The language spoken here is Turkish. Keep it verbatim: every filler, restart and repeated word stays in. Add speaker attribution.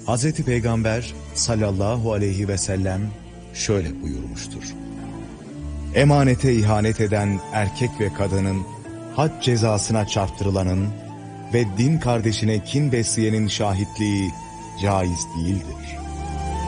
Speaker 1: Hazreti Peygamber sallallahu aleyhi ve sellem şöyle buyurmuştur. Emanete ihanet eden erkek ve kadının, had cezasına çarptırılanın ve din kardeşine kin besleyenin şahitliği caiz değildir.